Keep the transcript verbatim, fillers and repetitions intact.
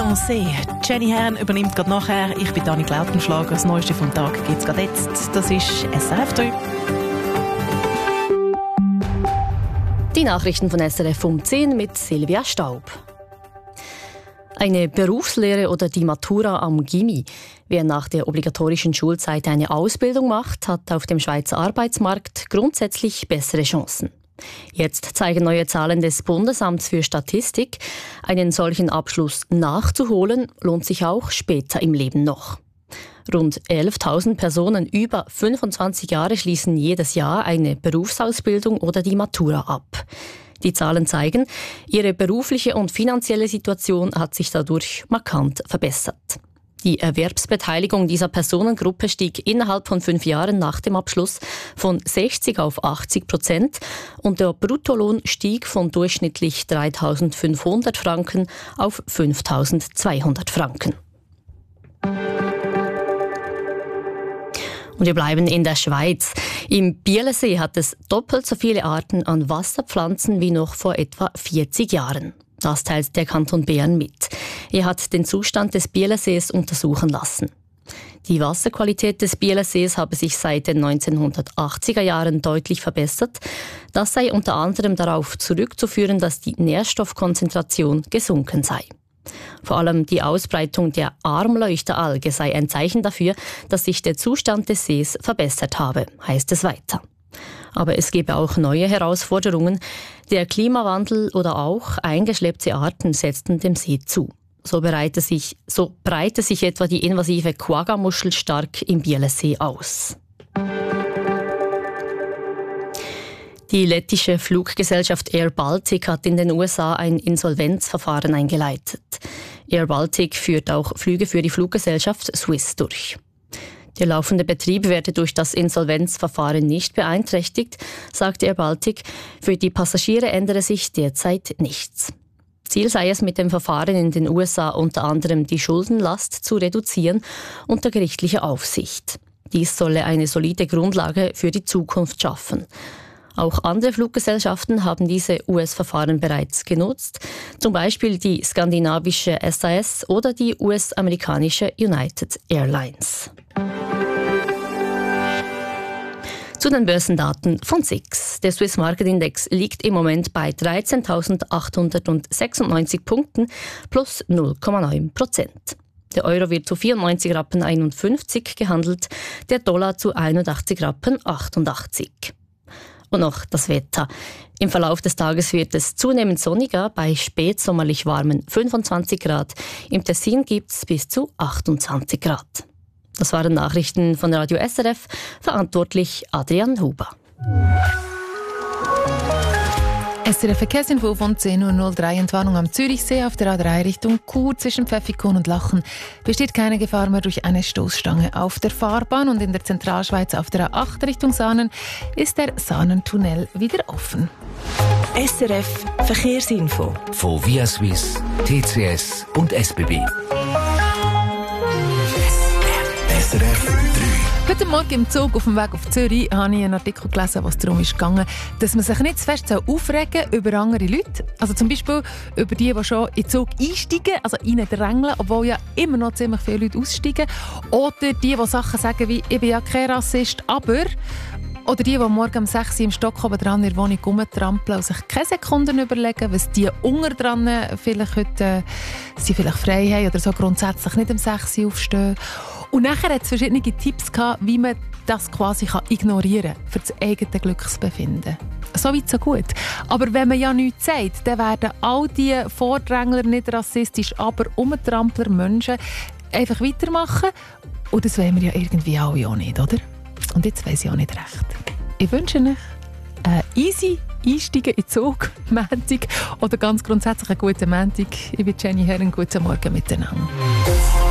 Beyoncé. Jenny Herrn übernimmt gerade nachher. Ich bin Dani Glautenschlager. Das Neueste vom Tag gibt es gerade jetzt. Das ist S R F drei. Die Nachrichten von S R F um zehn mit Silvia Staub. Eine Berufslehre oder die Matura am Gymi. Wer nach der obligatorischen Schulzeit eine Ausbildung macht, hat auf dem Schweizer Arbeitsmarkt grundsätzlich bessere Chancen. Jetzt zeigen neue Zahlen des Bundesamts für Statistik. Einen solchen Abschluss nachzuholen, lohnt sich auch später im Leben noch. Rund elftausend Personen über fünfundzwanzig Jahre schließen jedes Jahr eine Berufsausbildung oder die Matura ab. Die Zahlen zeigen, ihre berufliche und finanzielle Situation hat sich dadurch markant verbessert. Die Erwerbsbeteiligung dieser Personengruppe stieg innerhalb von fünf Jahren nach dem Abschluss von sechzig auf achtzig Prozent und der Bruttolohn stieg von durchschnittlich dreitausendfünfhundert Franken auf fünftausendzweihundert Franken. Und wir bleiben in der Schweiz. Im Bielersee hat es doppelt so viele Arten an Wasserpflanzen wie noch vor etwa vierzig Jahren. Das teilt der Kanton Bern mit. Er hat den Zustand des Bielersees untersuchen lassen. Die Wasserqualität des Bielersees habe sich seit den neunzehnhundertachtziger Jahren deutlich verbessert. Das sei unter anderem darauf zurückzuführen, dass die Nährstoffkonzentration gesunken sei. Vor allem die Ausbreitung der Armleuchteralge sei ein Zeichen dafür, dass sich der Zustand des Sees verbessert habe, heißt es weiter. Aber es gebe auch neue Herausforderungen. Der Klimawandel oder auch eingeschleppte Arten setzten dem See zu. So breite sich, so breite sich etwa die invasive Quagga-Muschel stark im Bielersee aus. Die lettische Fluggesellschaft Air Baltic hat in den U S A ein Insolvenzverfahren eingeleitet. Air Baltic führt auch Flüge für die Fluggesellschaft Swiss durch. Der laufende Betrieb werde durch das Insolvenzverfahren nicht beeinträchtigt, sagt Air Baltic. Für die Passagiere ändere sich derzeit nichts. Ziel sei es mit dem Verfahren in den U S A unter anderem die Schuldenlast zu reduzieren unter gerichtlicher Aufsicht. Dies solle eine solide Grundlage für die Zukunft schaffen. Auch andere Fluggesellschaften haben diese U S-Verfahren bereits genutzt, zum Beispiel die skandinavische S A S oder die U S-amerikanische United Airlines. Zu den Börsendaten von S I X. Der Swiss Market Index liegt im Moment bei dreizehntausendachthundertsechsundneunzig Punkten plus null Komma neun Prozent. Der Euro wird zu vierundneunzig Rappen einundfünfzig gehandelt, der Dollar zu einundachtzig Rappen achtundachtzig. Und noch das Wetter. Im Verlauf des Tages wird es zunehmend sonniger, bei spätsommerlich warmen fünfundzwanzig Grad. Im Tessin gibt es bis zu achtundzwanzig Grad. Das waren Nachrichten von Radio S R F, verantwortlich Adrian Huber. S R F Verkehrsinfo von zehn Uhr null drei. Entwarnung am Zürichsee auf der A drei Richtung Chur zwischen Pfäffikon und Lachen. Besteht keine Gefahr mehr durch eine Stoßstange auf der Fahrbahn und in der Zentralschweiz auf der A acht Richtung Saanen ist der Saanentunnel wieder offen. S R F Verkehrsinfo von Via Swiss, T C S und S B B. S R F drei. Heute Morgen im Zug auf dem Weg auf Zürich habe ich einen Artikel gelesen, was darum ging, dass man sich nicht zu fest aufregen soll über andere Leute. Also zum Beispiel über die, die schon in den Zug einsteigen, also reindrängeln, obwohl ja immer noch ziemlich viele Leute aussteigen. Oder die, die Sachen sagen wie «Ich bin ja kein Rassist, aber...» Oder die, die morgen um sechs Uhr im Stock oben dran in der Wohnung rumtrampeln und sich keine Sekunden überlegen, was die unter dran vielleicht heute äh, sie vielleicht frei haben oder so grundsätzlich nicht um sechs Uhr aufstehen. Und nachher hat es verschiedene Tipps gehabt, wie man das quasi kann ignorieren kann für das eigene Glücksbefinden. So weit, so gut. Aber wenn man ja nichts sagt, dann werden all die Vordrängler, nicht rassistisch, aber umtrampler Menschen einfach weitermachen. Und das wollen wir ja irgendwie alle auch nicht, oder? Und jetzt weiss ich auch nicht recht. Ich wünsche euch einen easy Einsteigen in den Zug, Montag oder ganz grundsätzlich einen guten Montag. Ich bin Jenny Herren, guten Morgen miteinander.